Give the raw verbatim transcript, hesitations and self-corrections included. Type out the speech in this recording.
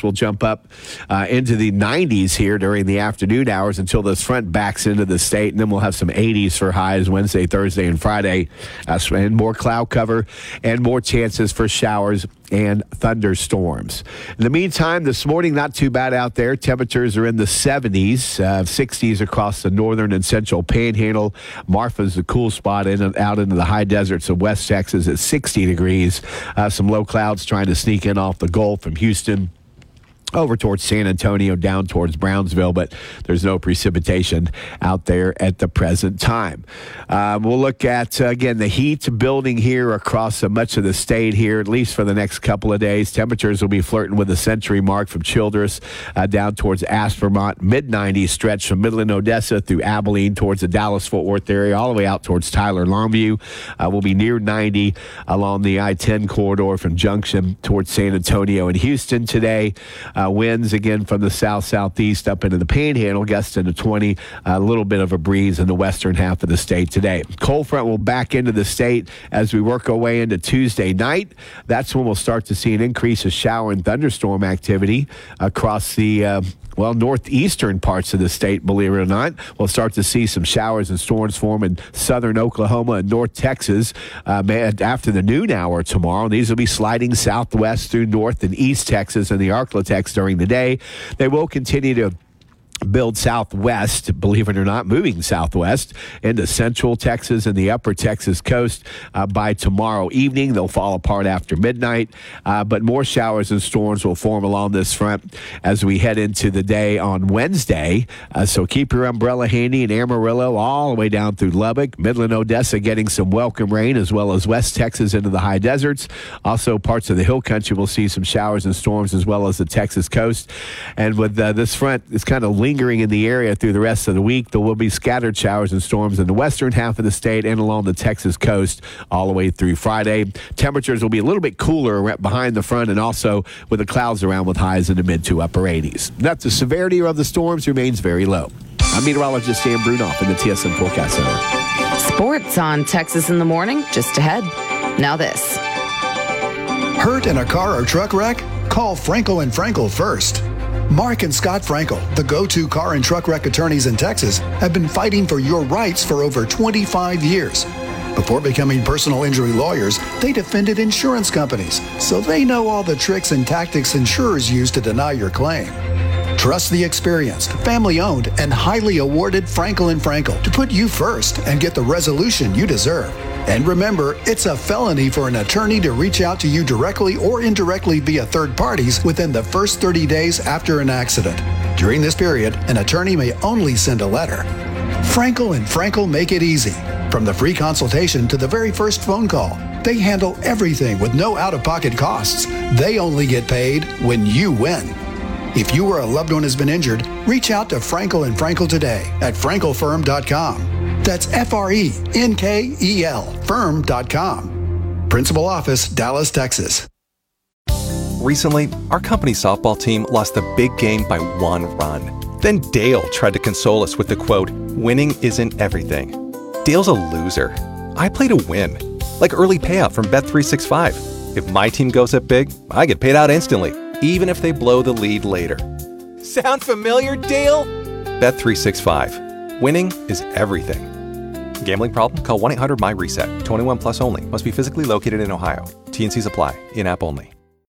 will jump up uh, into the nineties here during the afternoon hours until this front backs into the state, and then we'll have some eighties for highs Wednesday, Thursday, and Friday, uh, and more cloud cover and more chances for showers and thunderstorms. In the meantime, this morning, not too bad out there. Temperatures are in the seventies, uh, sixties across the northern and central panhandle. Marfa's the cool spot in and out into the high deserts of West Texas at sixty degrees. Uh, some low clouds trying to sneak in off the Gulf from Houston over towards San Antonio, down towards Brownsville, but there's no precipitation out there at the present time. Um, we'll look at, uh, again, the heat building here across uh, much of the state here, at least for the next couple of days. Temperatures will be flirting with the century mark from Childress uh, down towards Aspermont, mid nineties stretch from Midland, Odessa through Abilene towards the Dallas-Fort Worth area, all the way out towards Tyler, Longview. Uh, will be near ninety along the I ten corridor from Junction towards San Antonio and Houston today. Uh, winds again from the south-southeast up into the panhandle, gusting to twenty. A little bit of a breeze in the western half of the state today. Cold front will back into the state as we work our way into Tuesday night. That's when we'll start to see an increase of shower and thunderstorm activity across the uh, well, northeastern parts of the state, believe it or not. We'll start to see some showers and storms form in southern Oklahoma and north Texas uh, after the noon hour tomorrow. These will be sliding southwest through north and east Texas and the Arklatex during the day. They will continue to build southwest, believe it or not, moving southwest into central Texas and the upper Texas coast uh, by tomorrow evening. They'll fall apart after midnight, uh, but more showers and storms will form along this front as we head into the day on Wednesday. Uh, so keep your umbrella handy in Amarillo all the way down through Lubbock. Midland, Odessa getting some welcome rain, as well as West Texas into the high deserts. Also parts of the hill country will see some showers and storms, as well as the Texas coast. And with uh, this front, it's kind of lingering in the area through the rest of the week. There will be scattered showers and storms in the western half of the state and along the Texas coast all the way through Friday. Temperatures will be a little bit cooler behind the front and also with the clouds around with highs in the mid to upper eighties. That the severity of the storms remains very low. I'm meteorologist Dan Brunoff in the T S N Forecast Center. Sports on Texas in the Morning, just ahead. Now this. Hurt in a car or truck wreck? Call Frankel and Frankel first. Mark and Scott Frankel, the go-to car and truck wreck attorneys in Texas, have been fighting for your rights for over twenty-five years. Before becoming personal injury lawyers, they defended insurance companies, so they know all the tricks and tactics insurers use to deny your claim. Trust the experienced, family-owned, and highly awarded Frankel and Frankel to put you first and get the resolution you deserve. And remember, it's a felony for an attorney to reach out to you directly or indirectly via third parties within the first thirty days after an accident. During this period, an attorney may only send a letter. Frankel and Frankel make it easy. From the free consultation to the very first phone call, they handle everything with no out-of-pocket costs. They only get paid when you win. If you or a loved one has been injured, reach out to Frankel and Frankel today at frankel firm dot com. That's F R E N K E L firm dot com. Principal office, Dallas, Texas. Recently, our company softball team lost the big game by one run. Then Dale tried to console us with the quote, "Winning isn't everything." Dale's a loser. I play to win. Like early payout from Bet three sixty-five. If my team goes up big, I get paid out instantly, even if they blow the lead later. Sound familiar, Dale? Bet three sixty-five. Winning is everything. Gambling problem? Call one eight hundred M Y RESET. twenty-one plus only. Must be physically located in Ohio. T and Cs apply. In-app only.